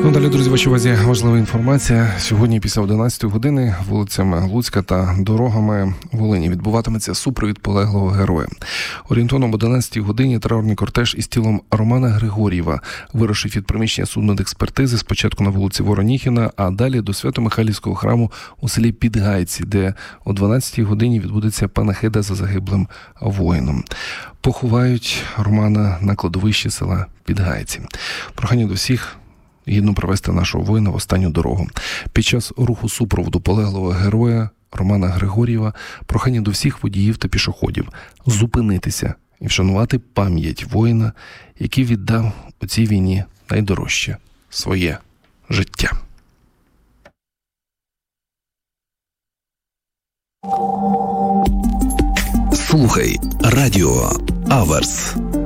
Далі, друзі, вашій увазі важлива інформація. Сьогодні після 11 години вулицями Луцька та дорогами Волині відбуватиметься супровід полеглого героя. Орієнтовно об 11 годині траурний кортеж із тілом Романа Григор'єва вирушив від приміщення судмедекспертизи спочатку на вулиці Вороніхіна, а далі до Свято-Михайлівського храму у селі Підгайці, де о 12 годині відбудеться панахида за загиблим воїном. Поховають Романа на кладовищі села Підгайці. Прохання до всіх гідно провести нашого воїна в останню дорогу. Під час руху супроводу полеглого героя Романа Григор'єва прохання до всіх водіїв та пішоходів зупинитися і вшанувати пам'ять воїна, який віддав у цій війні найдорожче – своє життя. Слухай радіо Аверс.